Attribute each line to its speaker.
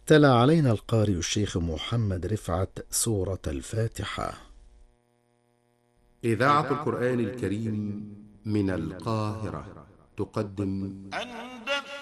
Speaker 1: تلا علينا القارئ الشيخ محمد رفعت سورة الفاتحة.
Speaker 2: إذاعة القرآن الكريم من القاهرة تقدم